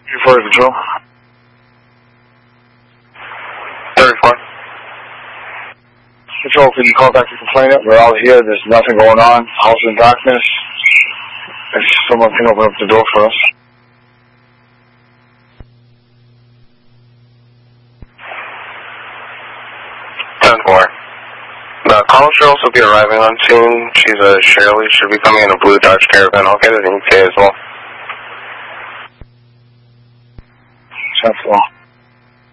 34 control. 34. Control, could you call back the complainant? We're all here. There's nothing going on. House in darkness. If someone can open up the door for us. The caller should also be arriving on scene. She's a Shirley. Should be coming in a blue Dodge Caravan. I'll get it in ETA as well. That's all.